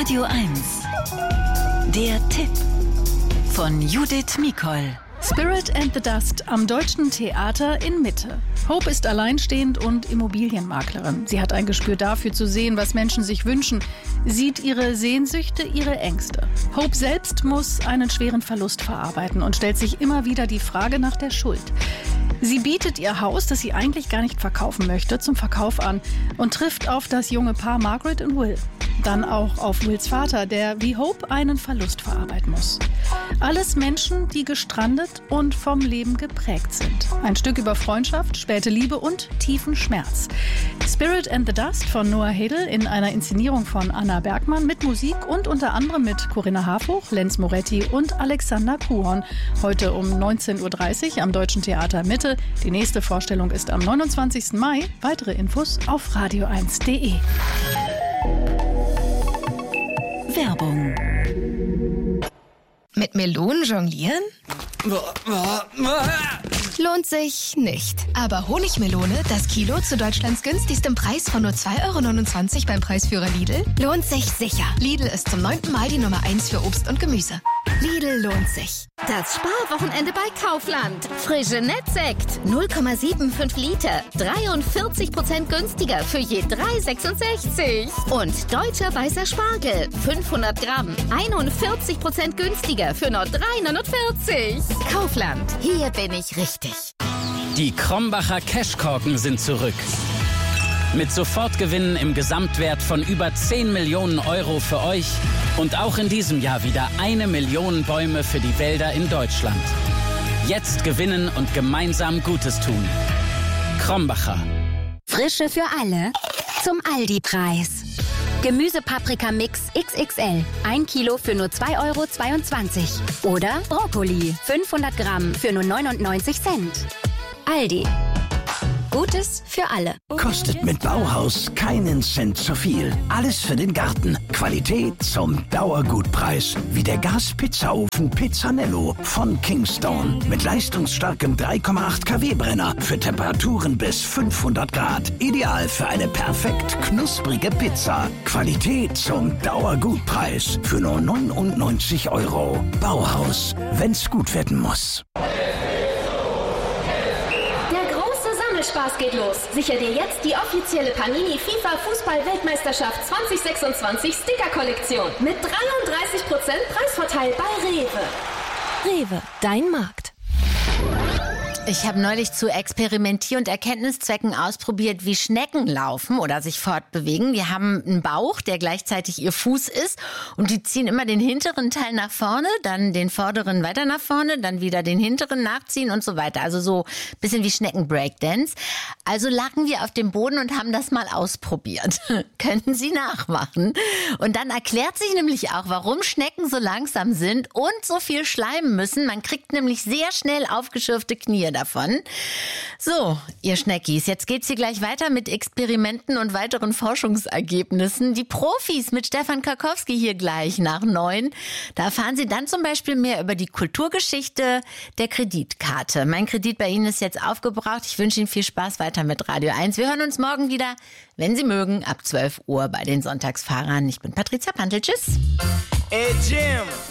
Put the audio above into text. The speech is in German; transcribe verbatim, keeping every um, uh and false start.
Radio eins. Der Tipp von Judith Mikol. Spirit and the Dust am Deutschen Theater in Mitte. Hope ist alleinstehend und Immobilienmaklerin. Sie hat ein Gespür dafür zu sehen, was Menschen sich wünschen, sieht ihre Sehnsüchte, ihre Ängste. Hope selbst muss einen schweren Verlust verarbeiten und stellt sich immer wieder die Frage nach der Schuld. Sie bietet ihr Haus, das sie eigentlich gar nicht verkaufen möchte, zum Verkauf an und trifft auf das junge Paar Margaret und Will. Dann auch auf Wills Vater, der wie Hope einen Verlust verarbeiten muss. Alles Menschen, die gestrandet und vom Leben geprägt sind. Ein Stück über Freundschaft, späte Liebe und tiefen Schmerz. Spirit and the Dust von Noah Hedel in einer Inszenierung von Anna Bergmann mit Musik und unter anderem mit Corinna Harfuch, Lenz Moretti und Alexander Kuhorn. Heute um neunzehn Uhr dreißig am Deutschen Theater Mitte. Die nächste Vorstellung ist am neunundzwanzigsten Mai. Weitere Infos auf radio eins punkt de. Werbung. Mit Melonen jonglieren? Lohnt sich nicht. Aber Honigmelone, das Kilo zu Deutschlands günstigstem Preis von nur zwei Euro neunundzwanzig beim Preisführer Lidl, lohnt sich sicher. Lidl ist zum neunten Mal die Nummer eins für Obst und Gemüse. Lidl lohnt sich. Das Sparwochenende bei Kaufland. Frische Nettsekt, null Komma fünfundsiebzig Liter, dreiundvierzig Prozent günstiger für je drei Euro sechsundsechzig. Und deutscher weißer Spargel, fünfhundert Gramm, einundvierzig Prozent günstiger für nur drei Euro neunundvierzig. Kaufland, hier bin ich richtig. Die Krombacher Cashkorken sind zurück. Mit Sofortgewinnen im Gesamtwert von über zehn Millionen Euro für euch und auch in diesem Jahr wieder eine Million Bäume für die Wälder in Deutschland. Jetzt gewinnen und gemeinsam Gutes tun. Krombacher. Frische für alle zum Aldi-Preis. Gemüsepaprika-Mix X X L. ein Kilo für nur zwei Euro zweiundzwanzig. Oder Brokkoli. fünfhundert Gramm für nur neunundneunzig Cent. Aldi. Gutes für alle. Kostet mit Bauhaus keinen Cent zu viel. Alles für den Garten. Qualität zum Dauergutpreis. Wie der Gaspizzaofen Pizzanello von Kingstone. Mit leistungsstarkem drei Komma acht Kilowatt Brenner für Temperaturen bis fünfhundert Grad. Ideal für eine perfekt knusprige Pizza. Qualität zum Dauergutpreis. Für nur neunundneunzig Euro. Bauhaus. Wenn's gut werden muss. Spaß geht los. Sicher dir jetzt die offizielle Panini FIFA Fußball-Weltmeisterschaft zwanzig sechsundzwanzig Sticker-Kollektion mit dreiunddreißig Prozent Preisvorteil bei Rewe. Rewe, dein Markt. Ich habe neulich zu Experimentier- und Erkenntniszwecken ausprobiert, wie Schnecken laufen oder sich fortbewegen. Die haben einen Bauch, der gleichzeitig ihr Fuß ist und die ziehen immer den hinteren Teil nach vorne, dann den vorderen weiter nach vorne, dann wieder den hinteren nachziehen und so weiter. Also so ein bisschen wie Schnecken-Breakdance. Also lagen wir auf dem Boden und haben das mal ausprobiert. Könnten Sie nachmachen. Und dann erklärt sich nämlich auch, warum Schnecken so langsam sind und so viel schleimen müssen. Man kriegt nämlich sehr schnell aufgeschürfte Knie davon. So, ihr Schneckis, jetzt geht's hier gleich weiter mit Experimenten und weiteren Forschungsergebnissen. Die Profis mit Stefan Karkowski hier gleich nach neun. Da erfahren Sie dann zum Beispiel mehr über die Kulturgeschichte der Kreditkarte. Mein Kredit bei Ihnen ist jetzt aufgebraucht. Ich wünsche Ihnen viel Spaß weiter mit Radio eins. Wir hören uns morgen wieder, wenn Sie mögen, ab zwölf Uhr bei den Sonntagsfahrern. Ich bin Patricia Pantel. Tschüss. Hey Jim.